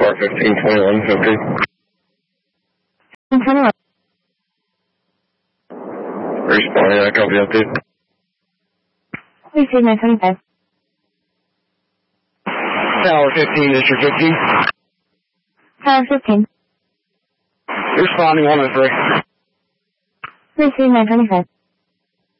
Spark 1521, okay. 21. Responding, I copy update. Receive 925. Tower 15, District 15. Tower 15. Responding 103. Receive 925.